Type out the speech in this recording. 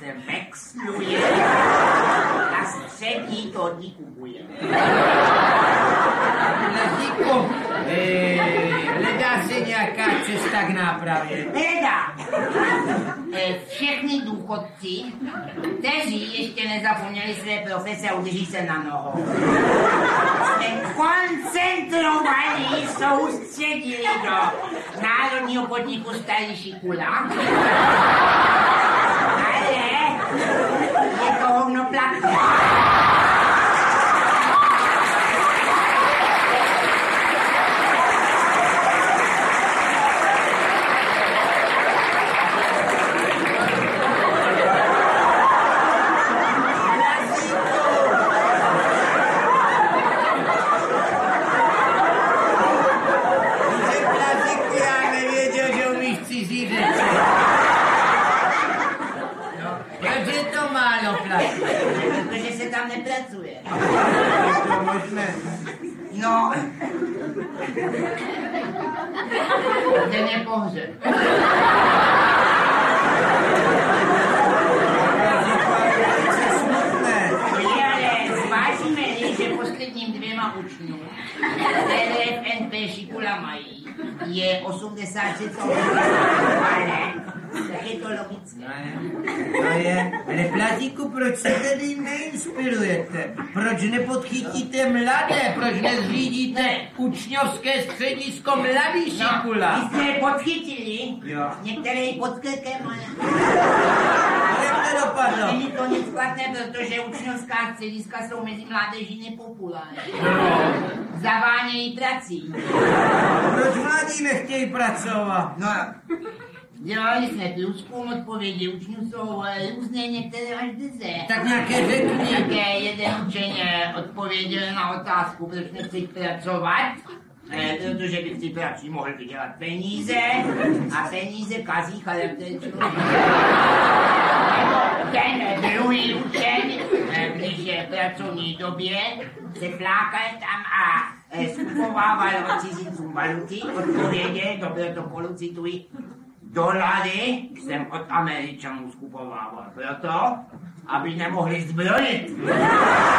se vexluje a střední to kupuje. Plazíku, hledá se nějaká cesta k nápravě? Hledá. Všechny důchodci, kteří ještě nezapomněli své profese a udrží se na nohou, jsme koncentrovaní soustředili do Národního podniku Starý Šikula. Ale je to hovnoplatné. Protože se tam nepracuje. Je to možné. No. Ten je pohřeb. Zvážíme-li, že posledním 2 učňům, které v NP Šikula mají, je 86 ale tak je to logické. No je, ale Plazíku, proč se tedy neinspirujete? Proč nepodchytíte mladé? Proč nezřídíte učňovské středisko Mladý Šikula? Vy jste je podchytili? Jo. Některé i pod krkem, ale... Jak to dopadlo? Není to nic platné, protože učňovská střediska jsou mezi mládeží nepopulární. No. Zavánějí prací. Proč mladí nechtějí pracovat? No, dělali jsme průzkum, odpovědi učňů jsou různé, některé až 10. Tak nějaké řekni. Také jeden učeň odpověděl na otázku, proč nechci pracovat, protože by v té práci mohl vydělat peníze a peníze kazí charakter člověka. Ten druhý učeň, když je v pracovní době, se flákal tam a skupovával od cizincům valuty, odpověděl do protokolu, cituji, dolary jsem od Američanů skupovával proto, aby nemohli zbrojit.